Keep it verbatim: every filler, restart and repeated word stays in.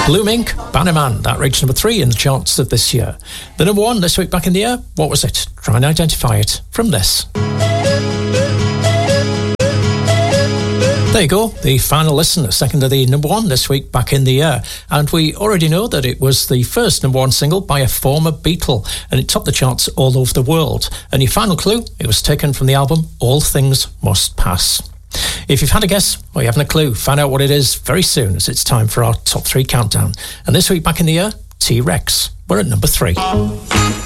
Blue Mink, Bannerman, that reached number three in the charts of this year. The number one this week back in the year, what was it? Try and identify it from this. There you go, the final listen, a second of the number one this week back in the year. And we already know that it was the first number one single by a former Beatle, and it topped the charts all over the world. And your final clue, it was taken from the album All Things Must Pass. If you've had a guess or you haven't a clue, find out what it is very soon, as it's time for our top three countdown. And this week back in the year, T-Rex. We're at number three.